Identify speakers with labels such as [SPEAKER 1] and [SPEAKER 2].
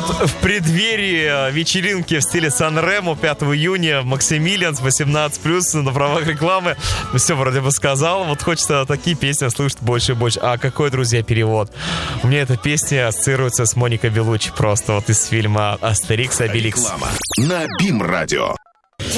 [SPEAKER 1] в преддверии вечеринки в стиле Сан-Ремо 5 июня, Максимилианс, 18+, на правах рекламы. Все вроде бы сказал. Вот хочется такие песни слушать больше и больше. А какой, друзья, перевод? У меня эта песня ассоциируется с Моникой Белуччи просто вот из фильма «Астерикс и Обеликс».
[SPEAKER 2] Реклама на БИМ-радио.